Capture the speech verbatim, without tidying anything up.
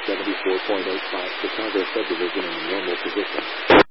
seventy-four point eight five Chicago subdivision in the normal position.